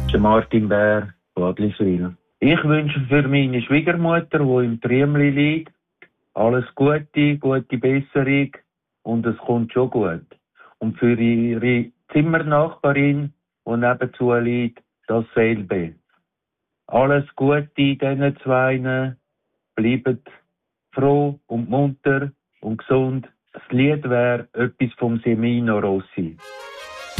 Der Martin Bär, Adliswil. Ich wünsche für meine Schwiegermutter, die im Triemli liegt, alles Gute, gute Besserung und es kommt schon gut. Und für ihre Zimmernachbarin, die nebenzu liegt, dasselbe. Alles Gute diesen Zweien, bleibt froh und munter und gesund. Das Lied wäre etwas vom Semino Rossi.